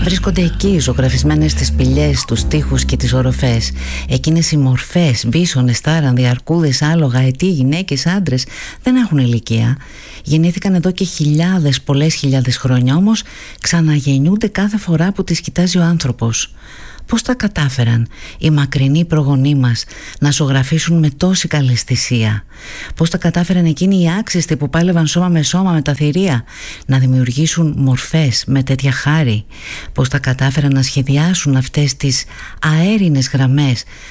βρίσκονται εκεί, ζωγραφισμένες στις σπηλιές, τους τοίχους και τις οροφές. Εκείνες οι μορφές, βίσονες, τάρανδοι, αρκούδες, άλογα, αετοί, γυναίκες, άντρες, δεν έχουν ηλικία. Γεννήθηκαν εδώ και χιλιάδες, πολλές χιλιάδες χρόνια, όμως ξαναγεννιούνται κάθε φορά που τις κοιτάζει ο άνθρωπος. Πώς τα κατάφεραν οι μακρινοί προγονείς μας να ζωγραφίσουν με τόση καλλαισθησία? Πώς τα κατάφεραν εκείνοι οι άξιστοι που πάλευαν σώμα με τα θηρία να δημιουργήσουν μορφές με τέτοια χάρη? Πώς τα κατάφεραν να σχεδιάσουν αυτές τις αέρινες γραμμές